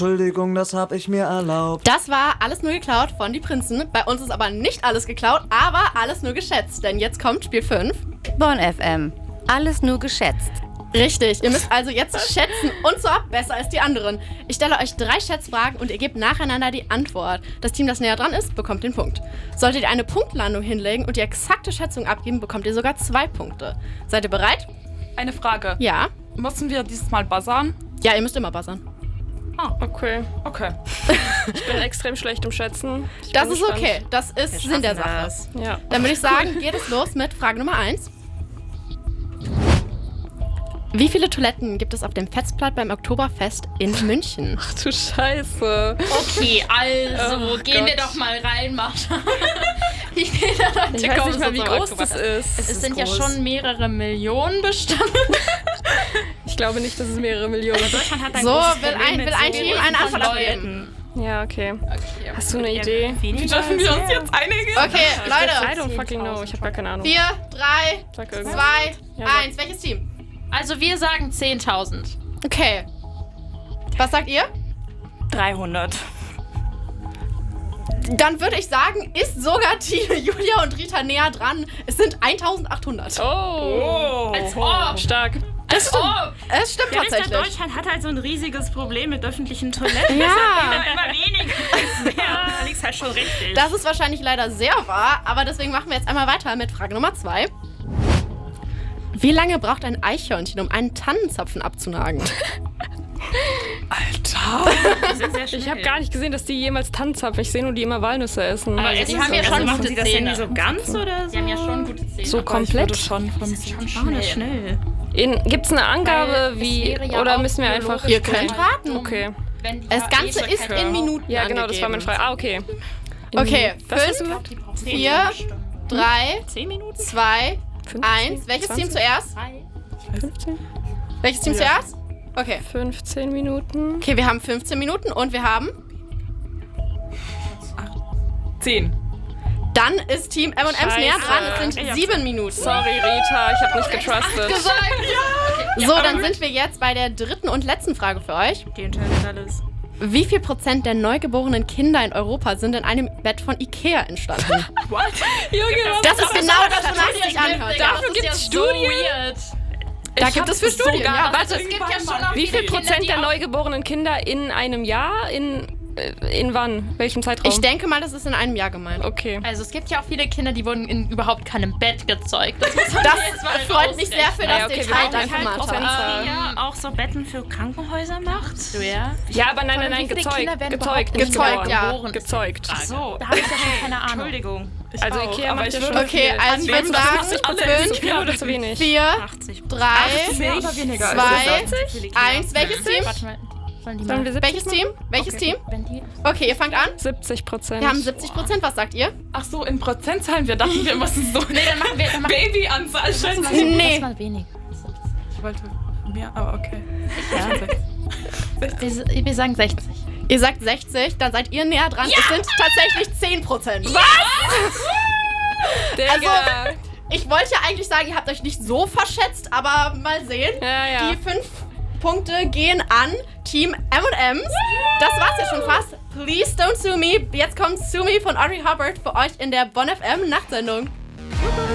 Entschuldigung, das hab ich mir erlaubt. Das war alles nur geklaut von die Prinzen. Bei uns ist aber nicht alles geklaut, aber alles nur geschätzt. Denn jetzt kommt Spiel 5. Bonn FM. Alles nur geschätzt. Richtig, ihr müsst also jetzt schätzen und zwar besser als die anderen. Ich stelle euch 3 Schätzfragen und ihr gebt nacheinander die Antwort. Das Team, das näher dran ist, bekommt den Punkt. Solltet ihr eine Punktlandung hinlegen und die exakte Schätzung abgeben, bekommt ihr sogar 2 Punkte. Seid ihr bereit? Eine Frage. Ja. Müssen wir dieses Mal buzzern? Ja, ihr müsst immer buzzern. Okay. Okay. Ich bin extrem schlecht im Schätzen. Das ist okay, das ist Sinn der Sache. Ja. Dann würde ich sagen, geht es los mit Frage Nummer 1. Wie viele Toiletten gibt es auf dem Festplatt beim Oktoberfest in München? Ach du Scheiße. Okay, also gehen wir doch mal rein, Martha. Wie viele Leute Ich weiß kommen nicht mal, so wie zum groß das Oktoberfest? ist. Es sind ja schon mehrere Millionen bestimmt. Ich glaube nicht, dass es mehrere Millionen sind. Deutschland hat ein So, großes will Problem ein mit Team eine von Antwort abgeben? Ja, okay. Hast du eine Idee? Wie dürfen wir uns jetzt einigen? Okay, I Leute. don't fucking know. Ich habe gar keine Ahnung. 4, 3, Sag 2, irgendwas. Ja, 1. Welches Team? Also wir sagen 10.000. Okay. Was sagt ihr? 300. Dann würde ich sagen, ist sogar Team Julia und Rita näher dran. Es sind 1.800. Oh. Als ob. Stark. Es stimmt Ja, tatsächlich. Deutschland hat halt so ein riesiges Problem mit öffentlichen Toiletten. Ja. Immer weniger als mehr. Da liegt's halt schon richtig. Das ist wahrscheinlich leider sehr wahr, aber deswegen machen wir jetzt einmal weiter mit Frage Nummer 2. Wie lange braucht ein Eichhörnchen, um einen Tannenzapfen abzunagen? Alter. sehr schnell. Ich habe gar nicht gesehen, dass die jemals Tanzapfen. Ich sehe nur, die immer Walnüsse essen. Aber Ist die es haben ja so? schon Also machen gute sie das Zähne. irgendwie so ganz oder so? Die haben ja schon gute Zähne. So komplett? Schon von schnell. Gibt es eine Angabe, Weil es wie... wäre ja Oder auch müssen wir einfach... Ihr könnt raten. Okay. Wenn die Das Ganze ist in Minuten Ja, genau, das war meine angegeben. Frage. Ah, okay. Okay, Was hast du 5, gesagt? 4, 3, 10 Minuten? 2, 15, 1. Welches 20? Team zuerst? 15? Welches Team zuerst? Okay. 15 Minuten. Okay, wir haben 15 Minuten und wir haben... 10. Dann ist Team M&M's Scheiße. näher dran. Es sind 7 Minuten. Sorry, Rita, ich habe nicht getrustet. So, dann sind wir jetzt bei der dritten und letzten Frage für euch. Die entscheidet alles. Wie viel Prozent der neugeborenen Kinder in Europa sind in einem Bett von Ikea entstanden? What? Junge, Das ist genau das, wonach es sich anhört. Dafür gibt's Studien. Da gibt es für Studien. Ja, Warte, Es gibt ja schon auch wie viel viele Prozent Kinder, der die neugeborenen Kinder in einem Jahr? In wann? Welchem Zeitraum? ich denke mal, das ist in einem Jahr gemeint. Okay. Also es gibt ja auch viele Kinder, die wurden in überhaupt keinem Bett gezeugt. Das muss man Das jetzt mal freut mich sehr für das Ja, okay, wir Detail. brauchen Danke, halt Martha. Prozentzahl. Ja, auch so Betten für Krankenhäuser macht? Ja. Ja, aber nein, Wie viele gezeugt. Kinder werden Gezeugt, überhaupt nicht gezeugt, geboren. ja. geboren? Gezeugt. Ach so. Da habe ich ja schon keine Ahnung. Entschuldigung. Also auch, Ikea aber macht ich ja würde- schon Okay, also ich würde sagen, zu 5, viel oder zu wenig? 4, 80. 3, Mehr oder weniger? 2, 1. Welches Team? Warte mal. Sollen die Sollen mal... wir 70 Welches Team? Welches Team? Wenn die... Okay, ihr fangt an. 70%. Wir haben 70%. Was sagt ihr? Ach so, in Prozentzahlen. Wir dachten, wir müssen so Nee, dann machen wir... Dann machen Babyanzahl schätzen. Nee. mal wenig. Ich wollte mehr, aber okay. Wir sagen 60. Ihr sagt 60, dann seid ihr näher dran. Es sind tatsächlich 10%. Digga. Also, ich wollte ja eigentlich sagen, ihr habt euch nicht so verschätzt, aber mal sehen. Ja, ja. Die 5 Punkte gehen an Team M&M's. Das war's ja schon fast. Please don't sue me. Jetzt kommt Sue Me von Audrey Hubbard für euch in der Bonn FM Nachtsendung.